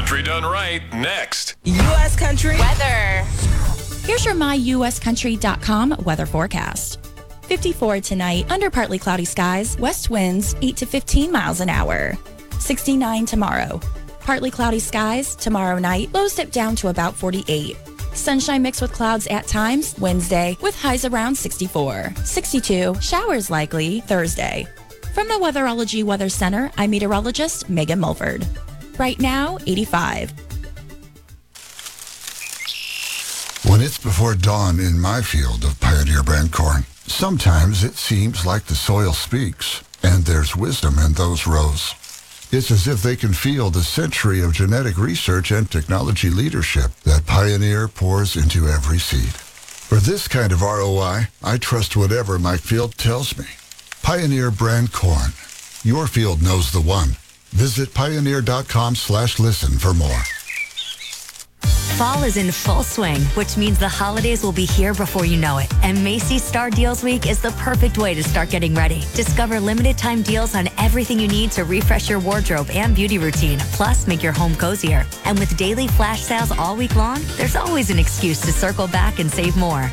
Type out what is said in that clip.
Country Done Right, next. U.S. Country weather. Here's your myuscountry.com weather forecast. 54 tonight, under partly cloudy skies, west winds 8 to 15 miles an hour. 69 tomorrow. Partly cloudy skies, tomorrow night, lows dip down to about 48. Sunshine mixed with clouds at times, Wednesday, with highs around 64. 62, showers likely, Thursday. From the Weatherology Weather Center, I'm meteorologist Megan Mulford. Right now, 85. When it's before dawn in my field of Pioneer brand corn, sometimes it seems like the soil speaks, and there's wisdom in those rows. It's as if they can feel the century of genetic research and technology leadership that Pioneer pours into every seed. For this kind of ROI, I trust whatever my field tells me. Pioneer brand corn. Your field knows the one. Visit pioneer.com/listen for more. Fall is in full swing, which means the holidays will be here before you know it. And Macy's Star Deals Week is the perfect way to start getting ready. Discover limited time deals on everything you need to refresh your wardrobe and beauty routine, plus make your home cozier. And with daily flash sales all week long, there's always an excuse to circle back and save more.